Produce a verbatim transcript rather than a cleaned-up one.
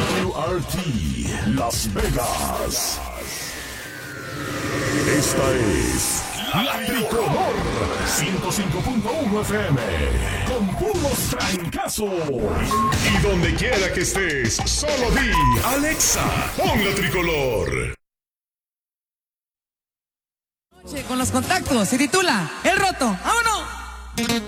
W R T Las Vegas. Esta es La Tricolor ciento cinco punto uno F M con puros trancazos. Y donde quiera que estés, solo di Alexa, pon La Tricolor. Con los contactos se titula El Roto. ¡Vámonos!